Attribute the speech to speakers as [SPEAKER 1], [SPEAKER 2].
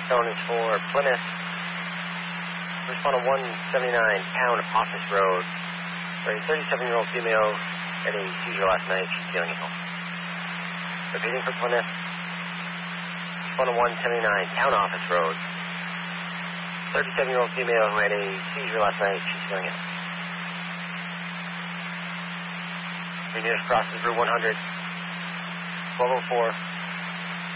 [SPEAKER 1] Stone is for Plymouth. Respond to 179 Town Office Road. A 37-year-old female had a seizure last night. She's feeling ill. Repeating for Plymouth. Respond to 179 Town Office Road. 37-year-old female who had a seizure last night. She's feeling ill. The nearest cross is Route 100. 1204.